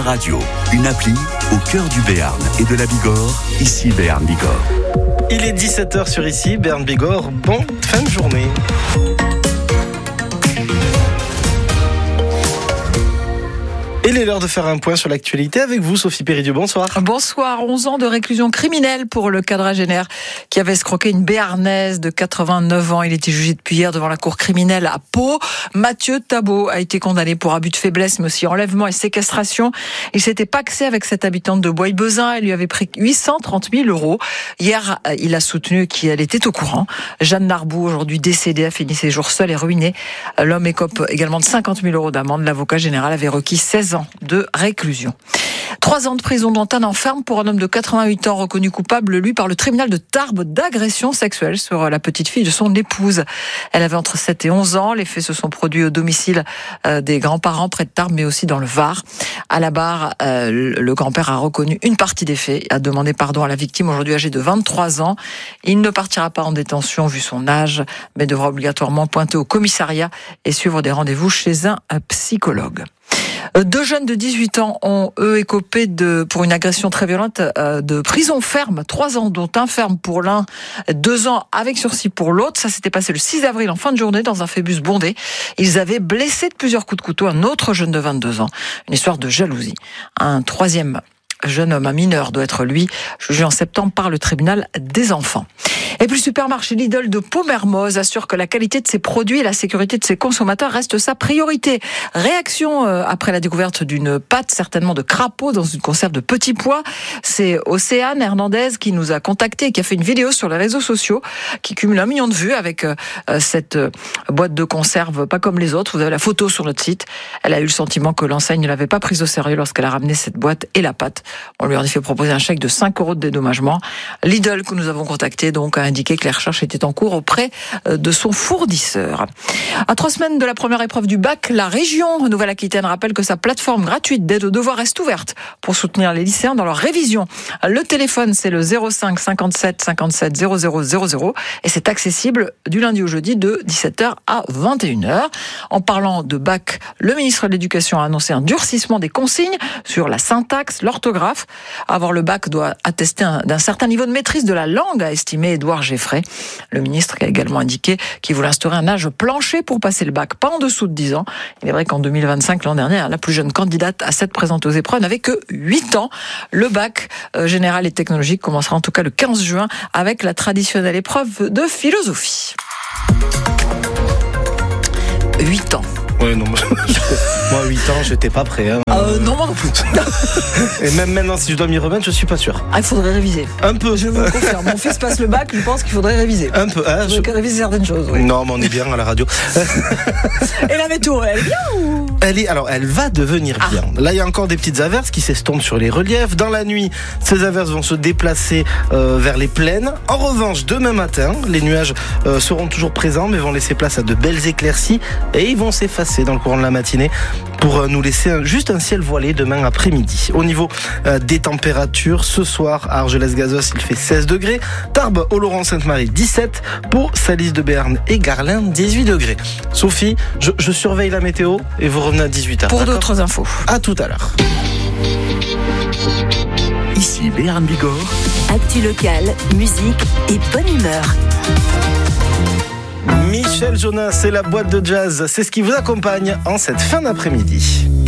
Radio, une appli au cœur du Béarn et de la Bigorre, ici Béarn Bigorre. Il est 17h sur ici, Béarn Bigorre, bon fin de journée. Il est l'heure de faire un point sur l'actualité avec vous, Sophie Péridieu. Bonsoir. Bonsoir. 11 ans de réclusion criminelle pour le quadragénaire qui avait escroqué une Béarnaise de 89 ans. Il était jugé depuis hier devant la cour criminelle à Pau. Mathieu Tabot a été condamné pour abus de faiblesse, mais aussi enlèvement et séquestration. Il s'était pacsé avec cette habitante de Bois-Bezin. Elle lui avait pris 830 000 €. Hier, il a soutenu qu'elle était au courant. Jeanne Narbou, aujourd'hui décédée, a fini ses jours seule et ruinée. L'homme écope également de 50 000 € d'amende. L'avocat général avait requis 16 ans de réclusion. 3 ans de prison dont un an ferme pour un homme de 88 ans reconnu coupable, lui, par le tribunal de Tarbes d'agression sexuelle sur la petite fille de son épouse. Elle avait entre 7 et 11 ans. Les faits se sont produits au domicile des grands-parents près de Tarbes, mais aussi dans le Var. À la barre, le grand-père a reconnu une partie des faits, a demandé pardon à la victime, aujourd'hui âgée de 23 ans. Il ne partira pas en détention vu son âge, mais devra obligatoirement pointer au commissariat et suivre des rendez-vous chez un psychologue. 2 jeunes de 18 ans ont, eux, écopé pour une agression très violente de prison ferme. 3 ans, dont un ferme pour l'un, 2 ans avec sursis pour l'autre. Ça s'était passé le 6 avril en fin de journée dans un phébus bondé. Ils avaient blessé de plusieurs coups de couteau un autre jeune de 22 ans. Une histoire de jalousie. Un troisième jeune homme, un mineur, doit être lui, jugé en septembre par le tribunal des enfants. Et puis le supermarché Lidl de Pau-Mermoz assure que la qualité de ses produits et la sécurité de ses consommateurs restent sa priorité. Réaction après la découverte d'une pâte, certainement de crapaud, dans une conserve de petits pois. C'est Océane Hernandez qui nous a contactés et qui a fait une vidéo sur les réseaux sociaux qui cumule 1 million de vues avec cette boîte de conserve pas comme les autres. Vous avez la photo sur notre site. Elle a eu le sentiment que l'enseigne ne l'avait pas prise au sérieux lorsqu'elle a ramené cette boîte et la pâte. On lui a en effet proposé un chèque de 5 € de dédommagement. Lidl, que nous avons contacté, donc, a indiqué que les recherches étaient en cours auprès de son fournisseur. À 3 semaines de la première épreuve du bac, la région Nouvelle-Aquitaine rappelle que sa plateforme gratuite d'aide aux devoirs reste ouverte pour soutenir les lycéens dans leur révision. Le téléphone, c'est le 05 57 57 00 00 et c'est accessible du lundi au jeudi de 17h à 21h. En parlant de bac, le ministre de l'Éducation a annoncé un durcissement des consignes sur la syntaxe, l'orthographe. Avoir le bac doit attester d'un certain niveau de maîtrise de la langue, a estimé Édouard Geffray. Le ministre a également indiqué qu'il voulait instaurer un âge plancher pour passer le bac, pas en dessous de 10 ans. Il est vrai qu'en 2025, l'an dernier, la plus jeune candidate à s'être présentée aux épreuves n'avait que 8 ans. Le bac général et technologique commencera en tout cas le 15 juin avec la traditionnelle épreuve de philosophie. 8 ans. Ouais, non, moi, 8 ans, j'étais pas prêt. Hein. Non, moi non plus. Et même maintenant, si je dois m'y remettre, je suis pas sûr. Il faudrait réviser. Un peu. Je vous le confirme. Mon fils passe le bac, je pense qu'il faudrait réviser. Un peu. Il faudrait réviser certaines choses. Oui. Non, mais on est bien à la radio. Et la météo, elle est bien ou... Elle va devenir bien. Là, il y a encore des petites averses qui s'estompent sur les reliefs. Dans la nuit, ces averses vont se déplacer vers les plaines. En revanche, demain matin, les nuages seront toujours présents, mais vont laisser place à de belles éclaircies et ils vont s'effacer dans le courant de la matinée pour nous laisser juste un ciel voilé demain après-midi. Au niveau des températures, ce soir à Argelès-Gazos, il fait 16 degrés. Tarbes, Oloron-Sainte-Marie, 17. Pour Salis de Béarn et Garlin, 18 degrés. Sophie, je surveille la météo et vous revenez à 18h. Pour d'autres infos. À tout à l'heure. Ici Béarn Bigorre. Actu local, musique et bonne humeur. Michel Jonas et la boîte de jazz, c'est ce qui vous accompagne en cette fin d'après-midi.